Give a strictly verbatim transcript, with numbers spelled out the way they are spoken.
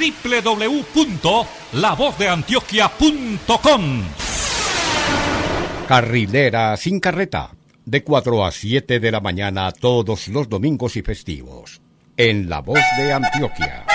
doble u doble u doble u punto la voz de antioquia punto com. Carrilera sin carreta, de cuatro a siete de la mañana todos los domingos y festivos, en La Voz de Antioquia.